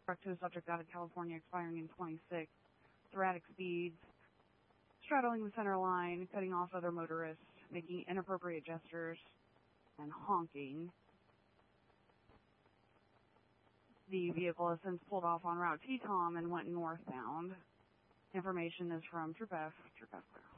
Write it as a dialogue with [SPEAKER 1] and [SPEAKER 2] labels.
[SPEAKER 1] Struck to a subject out of California expiring in 26. Erratic speeds, straddling the center line, cutting off other motorists, making inappropriate gestures, and honking. The vehicle has since pulled off on Route Teton and went northbound. Information is from Troop F, Troop F.